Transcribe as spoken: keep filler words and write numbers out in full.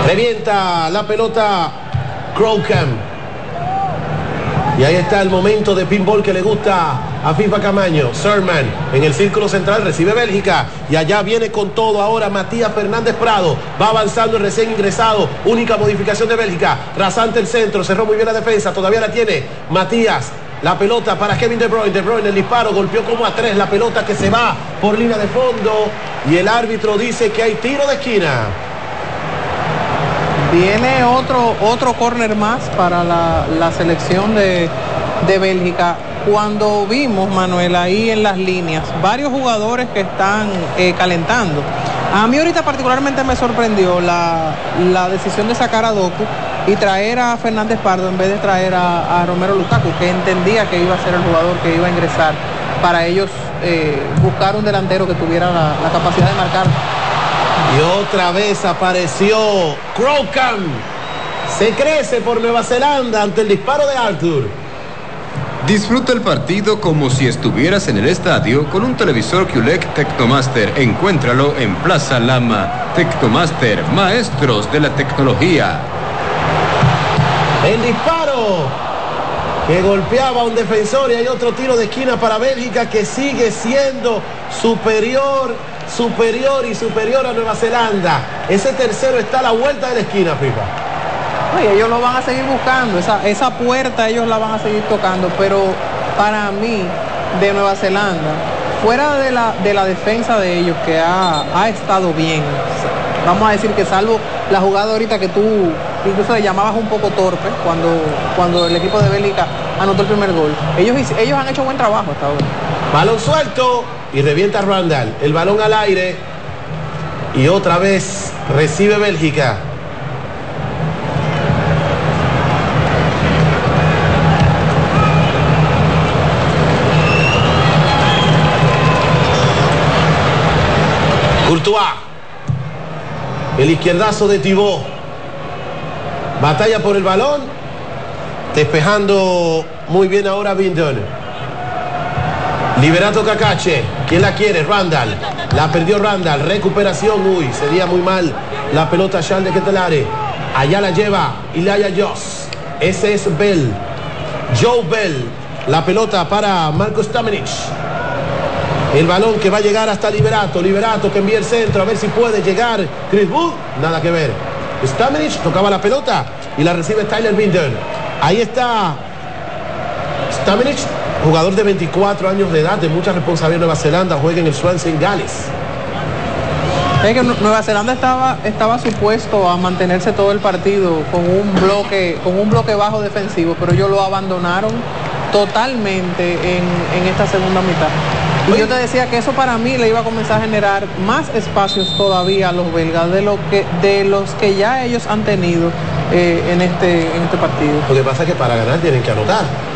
Revienta la pelota Crowcam. Y ahí está el momento de pinball que le gusta a FIFA Camaño. Serman en el círculo central recibe Bélgica. Y allá viene con todo ahora Matías Fernández Prado. Va avanzando el recién ingresado. Única modificación de Bélgica. Rasante el centro. Cerró muy bien la defensa. Todavía la tiene Matías. La pelota para Kevin De Bruyne. De Bruyne el disparo. Golpeó como a tres. La pelota que se va por línea de fondo. Y el árbitro dice que hay tiro de esquina. Viene otro, otro córner más para la, la selección de, de Bélgica. Cuando vimos, Manuel, ahí en las líneas, varios jugadores que están eh, calentando. A mí ahorita particularmente me sorprendió la, la decisión de sacar a Doku y traer a Fernández Pardo en vez de traer a, a Romelu Lukaku, que entendía que iba a ser el jugador que iba a ingresar para ellos eh, buscar un delantero que tuviera la, la capacidad de marcar. Y otra vez apareció Crowcam. Se crece por Nueva Zelanda ante el disparo de Arthur. Disfruta el partido como si estuvieras en el estadio con un televisor Q L E D Tecnomaster. Encuéntralo en Plaza Lama. Tecnomaster, maestros de la tecnología. El disparo que golpeaba a un defensor y hay otro tiro de esquina para Bélgica que sigue siendo superior, superior y superior a Nueva Zelanda. Ese tercero está a la vuelta de la esquina, FIFA. Oye, ellos lo van a seguir buscando, esa, esa puerta ellos la van a seguir tocando, pero para mí, de Nueva Zelanda, fuera de la, de la defensa de ellos, que ha, ha estado bien, vamos a decir que salvo la jugada ahorita que tú incluso le llamabas un poco torpe, cuando, cuando el equipo de Bélgica anotó el primer gol, ellos, ellos han hecho buen trabajo hasta ahora. Balón suelto y revienta Randall, el balón al aire y otra vez recibe Bélgica. Courtois, el izquierdazo de Thibaut, batalla por el balón, despejando muy bien ahora Bindon. Liberato Cacache, ¿quién la quiere? Randall, la perdió Randall, recuperación, uy, sería muy mal la pelota Charles de Ketelare, allá la lleva Ilaya Joss, ese es Bell, Joe Bell, la pelota para Marco Stamenic. El balón que va a llegar hasta Liberato. Liberato que envía el centro. A ver si puede llegar Chris Wood. Nada que ver. Stamenic tocaba la pelota y la recibe Tyler Bindon. Ahí está Stamenic, jugador de veinticuatro años de edad, de mucha responsabilidad en Nueva Zelanda. Juega en el Swansea en Gales. Es que Nueva Zelanda estaba, estaba supuesto a mantenerse todo el partido con un bloque, con un bloque bajo defensivo, pero ellos lo abandonaron totalmente en, en esta segunda mitad. Y yo te decía que eso para mí le iba a comenzar a generar más espacios todavía a los belgas de, lo que, de los que ya ellos han tenido eh, en, este, en este partido. Lo que pasa es que para ganar tienen que anotar.